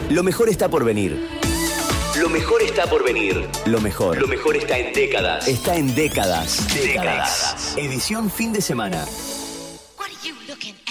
Lo mejor está por venir. Lo mejor está por venir. Lo mejor. Lo mejor está en décadas. Está en décadas. Décadas. Edición fin de semana. What are you looking